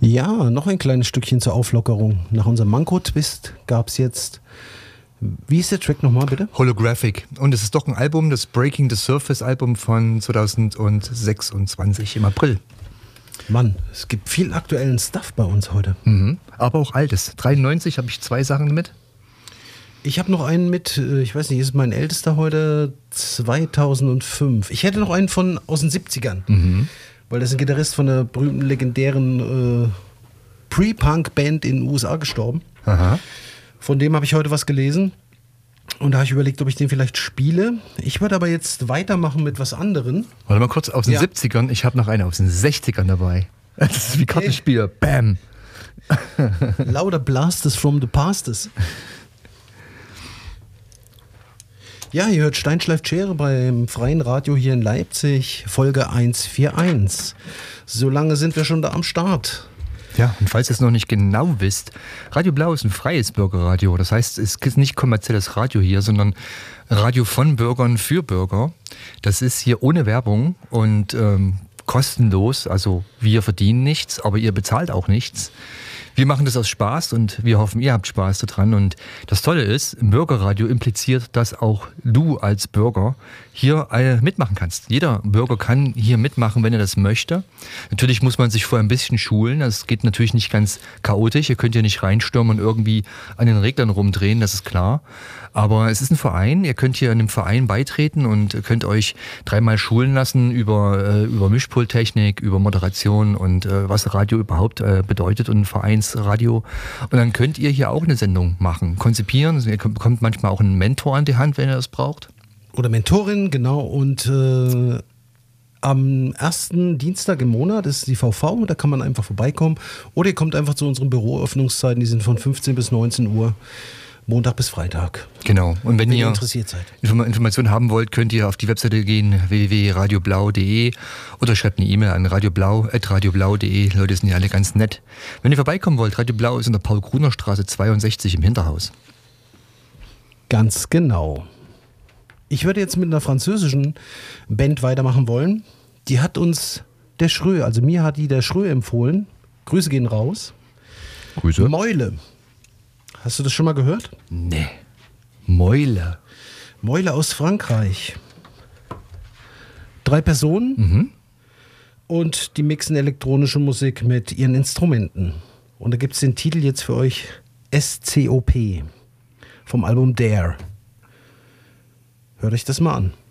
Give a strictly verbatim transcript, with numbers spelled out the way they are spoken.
Ja, noch ein kleines Stückchen zur Auflockerung. Nach unserem Manko-Twist gab es jetzt, wie ist der Track nochmal bitte? Holographic. Und es ist doch ein Album, das Breaking the Surface Album von zweitausendsechsundzwanzig im April. Mann, es gibt viel aktuellen Stuff bei uns heute. Mhm. Aber auch altes. dreiundneunzig habe ich zwei Sachen mit. Ich habe noch einen mit, ich weiß nicht, ist mein ältester heute, zweitausendfünf. Ich hätte noch einen von aus den siebzigern. Mhm. Weil das ist ein Gitarrist von der berühmten, legendären äh, Pre-Punk-Band in den U S A gestorben. Aha. Von dem habe ich heute was gelesen. Und da habe ich überlegt, ob ich den vielleicht spiele. Ich würde aber jetzt weitermachen mit was anderem. Warte mal kurz, aus den Ja. siebzigern, ich habe noch einen aus den sechzigern dabei. Das ist wie Kartenspiel. Bam! Lauter Blasters from the Pastes. Ja, ihr hört Steinschleif Schere beim Freien Radio hier in Leipzig, Folge hundertvierundvierzig. So lange sind wir schon da am Start. Ja, und falls ihr es noch nicht genau wisst, Radio Blau ist ein freies Bürgerradio. Das heißt, es ist nicht kommerzielles Radio hier, sondern Radio von Bürgern für Bürger. Das ist hier ohne Werbung und ähm, kostenlos. Also wir verdienen nichts, aber ihr bezahlt auch nichts. Wir machen das aus Spaß und wir hoffen, ihr habt Spaß daran. Und das Tolle ist, im Bürgerradio impliziert, dass auch du als Bürger hier äh, mitmachen kannst. Jeder Bürger kann hier mitmachen, wenn er das möchte. Natürlich muss man sich vorher ein bisschen schulen. Das geht natürlich nicht ganz chaotisch. Ihr könnt ja nicht reinstürmen und irgendwie an den Reglern rumdrehen, das ist klar. Aber es ist ein Verein. Ihr könnt hier einem Verein beitreten und könnt euch dreimal schulen lassen über, äh, über Mischpulttechnik, über Moderation und äh, was Radio überhaupt äh, bedeutet und Vereinsradio. Und dann könnt ihr hier auch eine Sendung machen, konzipieren. Ihr bekommt manchmal auch einen Mentor an die Hand, wenn ihr das braucht. Oder Mentorin, genau. Und äh, am ersten Dienstag im Monat ist die V V, da kann man einfach vorbeikommen. Oder ihr kommt einfach zu unseren Büroöffnungszeiten, die sind von fünfzehn bis neunzehn Uhr. Montag bis Freitag. Genau. Und wenn, wenn ihr, ihr interessiert seid. Informationen haben wollt, könnt ihr auf die Webseite gehen, w w w punkt radioblau punkt de oder schreibt eine E-Mail an radioblau at radioblau punkt de. Leute sind ja alle ganz nett. Wenn ihr vorbeikommen wollt, Radio Blau ist in der Paul-Gruner-Straße zweiundsechzig im Hinterhaus. Ganz genau. Ich würde jetzt mit einer französischen Band weitermachen wollen. Die hat uns der Schrö, also mir hat die der Schrö empfohlen. Grüße gehen raus. Grüße. Mäule. Hast du das schon mal gehört? Nee. Mäule. Mäule aus Frankreich. Drei Personen Mhm. und die mixen elektronische Musik mit ihren Instrumenten. Und da gibt es den Titel jetzt für euch S C O P vom Album Dare. Hört euch das mal an.